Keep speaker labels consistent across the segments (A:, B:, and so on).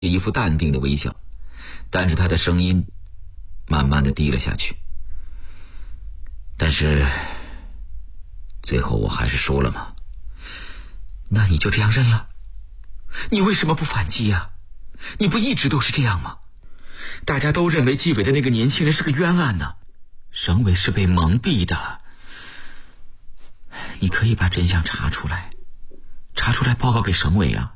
A: 一副淡定的微笑，但是他的声音慢慢的低了下去。但是最后我还是输了嘛。那你就这样认了？你为什么不反击呀？你不一直都是这样吗？大家都认为纪委的那个年轻人是个冤案呢，省委是被蒙蔽的。你可以把真相查出来报告给省委啊。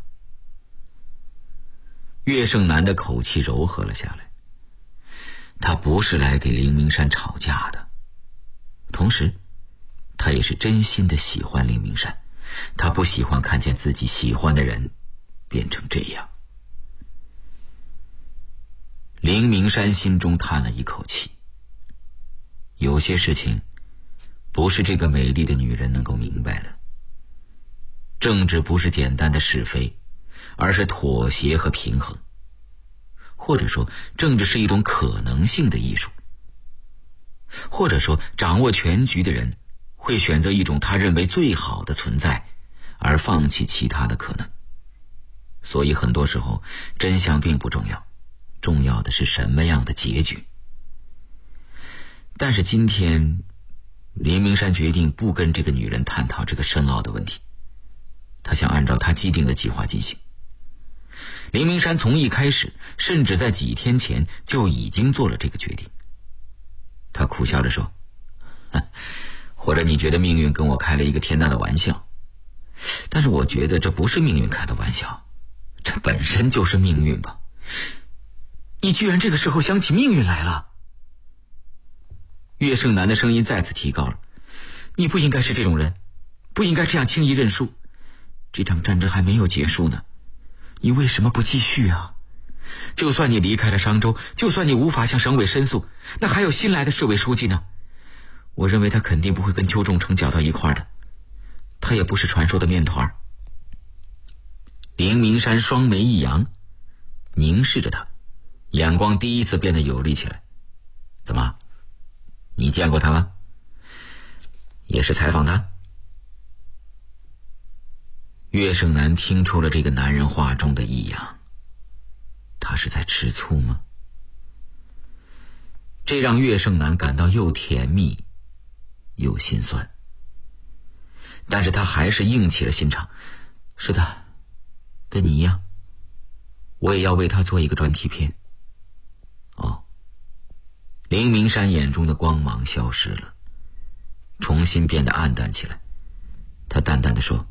A: 岳胜男的口气柔和了下来，他不是来给林明山吵架的，同时他也是真心的喜欢林明山，他不喜欢看见自己喜欢的人变成这样。林明山心中叹了一口气，有些事情不是这个美丽的女人能够明白的。政治不是简单的是非，而是妥协和平衡，或者说政治是一种可能性的艺术，或者说掌握全局的人会选择一种他认为最好的存在，而放弃其他的可能。所以很多时候真相并不重要，重要的是什么样的结局。但是今天林明山决定不跟这个女人探讨这个深奥的问题，他想按照他既定的计划进行。林明山从一开始，甚至在几天前就已经做了这个决定。他苦笑着说，或者你觉得命运跟我开了一个天大的玩笑，但是我觉得这不是命运开的玩笑，这本身就是命运吧。你居然这个时候想起命运来了。岳胜男的声音再次提高了，你不应该是这种人，不应该这样轻易认输，这场战争还没有结束呢，你为什么不继续啊？就算你离开了商州，就算你无法向省委申诉，那还有新来的市委书记呢。我认为他肯定不会跟邱仲成搅到一块的，他也不是传说的面团。林明山双眉一扬，凝视着他，眼光第一次变得有力起来。怎么，你见过他吗？也是采访他？岳胜男听出了这个男人话中的异样，他是在吃醋吗？这让岳胜男感到又甜蜜又心酸，但是他还是硬起了心肠。是的，跟你一样，我也要为他做一个专题片。哦，林明山眼中的光芒消失了，重新变得暗淡起来。他淡淡地说，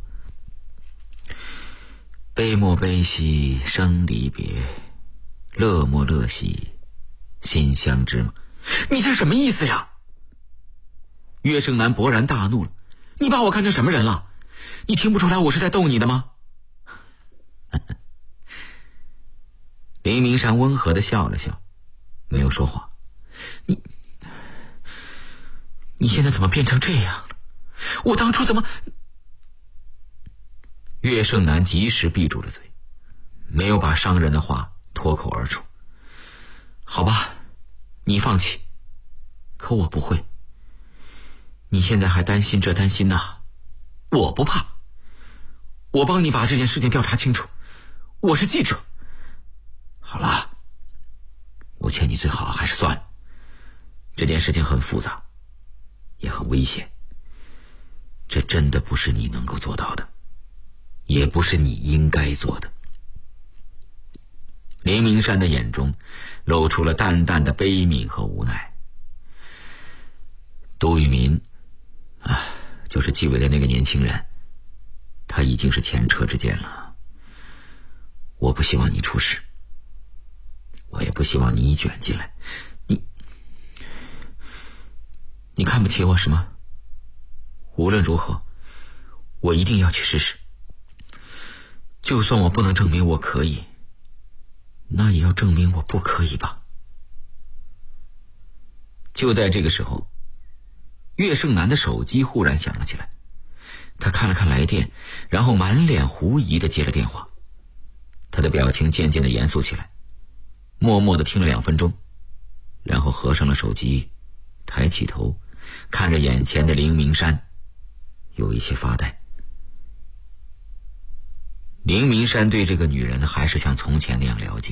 A: 悲莫悲兮生离别，乐莫乐兮心相知嘛。你这什么意思呀？岳胜男勃然大怒了，你把我看成什么人了？你听不出来我是在逗你的吗？林明山温和地笑了笑，没有说话。你现在怎么变成这样了？我当初怎么……岳胜男及时闭住了嘴，没有把伤人的话脱口而出。好吧，你放弃，可我不会。你现在还担心这担心那，我不怕。我帮你把这件事情调查清楚，我是记者。好了，我劝你最好还是算了，这件事情很复杂，也很危险，这真的不是你能够做到的，也不是你应该做的。林明山的眼中露出了淡淡的悲悯和无奈。杜聿民就是纪委的那个年轻人，他已经是前车之鉴了。我不希望你出事，我也不希望你卷进来。你看不起我是吗？无论如何，我一定要去试试。就算我不能证明我可以，那也要证明我不可以吧。就在这个时候，岳胜男的手机忽然响了起来，他看了看来电，然后满脸狐疑地接了电话。他的表情渐渐地严肃起来，默默地听了2分钟，然后合上了手机，抬起头看着眼前的林明山，有一些发呆。 林明山对这个女人还是像从前那样了解。